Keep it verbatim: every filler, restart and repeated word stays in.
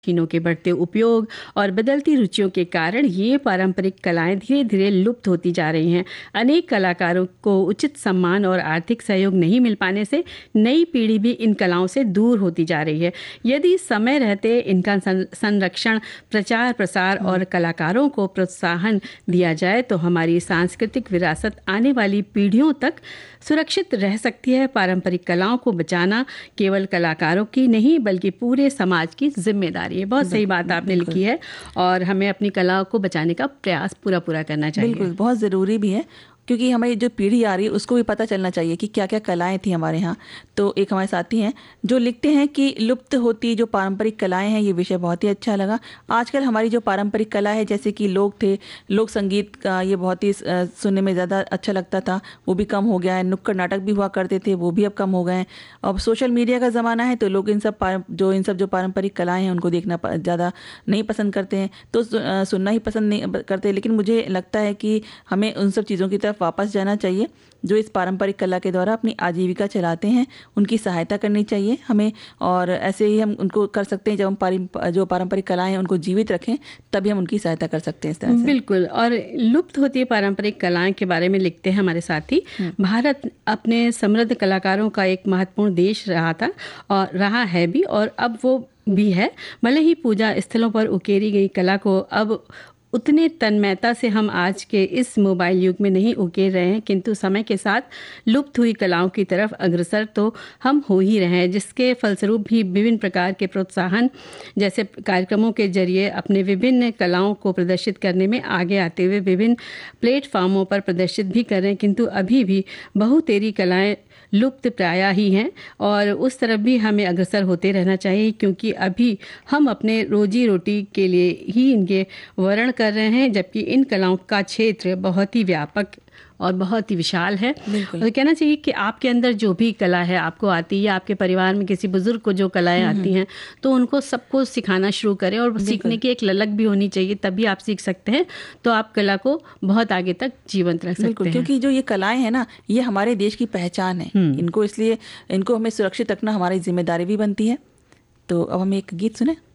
मशीनों के बढ़ते उपयोग और बदलती रुचियों के कारण ये पारंपरिक कलाएं धीरे धीरे लुप्त होती जा रही हैं। अनेक कलाकारों को उचित सम्मान और आर्थिक सहयोग नहीं मिल पाने से नई पीढ़ी भी इन कलाओं से दूर होती जा रही है। यदि समय रहते इनका संरक्षण, प्रचार प्रसार और कलाकारों को प्रोत्साहन दिया जाए तो हमारी सांस्कृतिक विरासत आने वाली पीढ़ियों तक सुरक्षित रह सकती है। पारंपरिक कलाओं को बचाना केवल कलाकारों की नहीं बल्कि पूरे समाज की जिम्मेदारी है। बहुत सही बात आपने लिखी है और हमें अपनी कला को बचाने का प्रयास पूरा पूरा करना चाहिए। बिल्कुल, बहुत ज़रूरी भी है क्योंकि हमारी जो पीढ़ी आ रही है उसको भी पता चलना चाहिए कि क्या क्या कलाएं थी हमारे यहाँ। तो एक हमारे साथी हैं जो लिखते हैं कि लुप्त होती जो पारंपरिक कलाएं हैं, ये विषय बहुत ही अच्छा लगा। आजकल हमारी जो पारंपरिक कला है, जैसे कि लोग थे, लोक संगीत का ये बहुत ही सुनने में ज़्यादा अच्छा लगता था, वो भी कम हो गया है। नुक्कड़ नाटक भी हुआ करते थे, वो भी अब कम हो गए हैं। अब सोशल मीडिया का ज़माना है तो लोग इन सब जो इन सब जो पारंपरिक कलाएँ हैं उनको देखना ज़्यादा नहीं पसंद करते हैं, तो सुनना ही पसंद नहीं करते। लेकिन मुझे लगता है कि हमें उन सब चीज़ों की तरफ वापस जाना चाहिए जो इस पारंपरिक कला के द्वारा अपनी आजीविका चलाते हैं, उनकी सहायता करनी चाहिए हमें। और ऐसे ही हम उनको कर सकते हैं, जब हम जो पारंपरिक कलाएं हैं उनको जीवित रखें तभी हम उनकी सहायता कर सकते हैं इस तरह से। बिल्कुल। और लुप्त होती पारंपरिक कलाएं के बारे में लिखते हैं हमारे साथी, भारत अपने समृद्ध कलाकारों का एक महत्वपूर्ण देश रहा था और रहा है भी, और अब वो भी है। भले ही पूजा स्थलों पर उकेरी गई कला को अब उतने तन्मयता से हम आज के इस मोबाइल युग में नहीं उकेर रहे हैं, किंतु समय के साथ लुप्त हुई कलाओं की तरफ अग्रसर तो हम हो ही रहे हैं, जिसके फलस्वरूप भी विभिन्न प्रकार के प्रोत्साहन जैसे कार्यक्रमों के जरिए अपने विभिन्न कलाओं को प्रदर्शित करने में आगे आते हुए विभिन्न प्लेटफॉर्मों पर प्रदर्शित भी कर रहे हैं। किंतु अभी भी बहुतेरी कलाएं लुप्त प्राय ही हैं और उस तरफ भी हमें अग्रसर होते रहना चाहिए, क्योंकि अभी हम अपने रोजी रोटी के लिए ही इनके वर्ण कर रहे हैं, जबकि इन कलाओं का क्षेत्र बहुत ही व्यापक और बहुत ही विशाल है। और कहना चाहिए कि आपके अंदर जो भी कला है आपको आती है, आपके परिवार में किसी बुजुर्ग को जो कलाएं आती हैं तो उनको सबको सिखाना शुरू करें, और सीखने की एक ललक भी होनी चाहिए, तभी आप सीख सकते हैं। तो आप कला को बहुत आगे तक जीवंत रख सकते हैं, क्योंकि जो ये कलाएं हैं ना, ये हमारे देश की पहचान है। इनको इसलिए इनको हमें सुरक्षित रखना हमारी जिम्मेदारी भी बनती है। तो अब हम एक गीत सुने।